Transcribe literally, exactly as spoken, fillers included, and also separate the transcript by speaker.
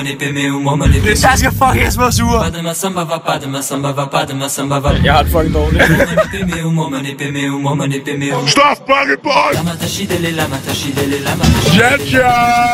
Speaker 1: Jeg skal fucking små sure.
Speaker 2: Jeg har det fucking dårligt.
Speaker 3: Stop fucking boy! Ja, ja!